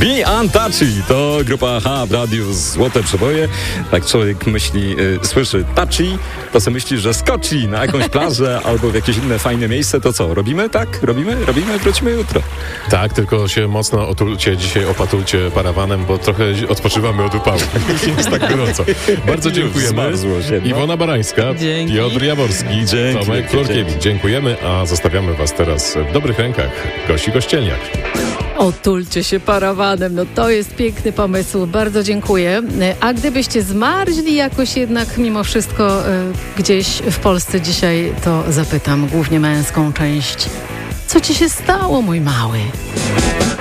Be Untouchy to grupa H w radiu Złote Przeboje. Tak człowiek myśli, słyszy touchy, to sobie myśli, że skoczy na jakąś plażę albo w jakieś inne fajne miejsce. To co, robimy tak? Robimy, wrócimy jutro. Tak, tylko się mocno otulcie dzisiaj, opatulcie parawanem, bo trochę odpoczywamy od upału. Jest tak gorąco. Bardzo dziękujemy. Zmarzło się, no. Iwona Barańska, Dzięki. Piotr Jaworski, Dzięki, Tomek Florkiewicz. Dziękujemy, a zostawiamy was teraz w dobrych rękach. Gości Kościelniak. Otulcie się parawanem, no to jest piękny pomysł, bardzo dziękuję. A gdybyście zmarzli jakoś jednak mimo wszystko gdzieś w Polsce dzisiaj, to zapytam głównie męską część. Co ci się stało, mój mały?